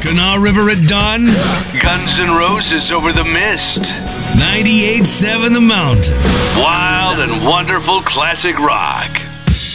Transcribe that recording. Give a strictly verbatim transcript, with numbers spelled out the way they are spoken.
Canal River at dawn. Guns N' Roses over the mist. ninety-eight point seven The Mountain. Wild and wonderful classic rock.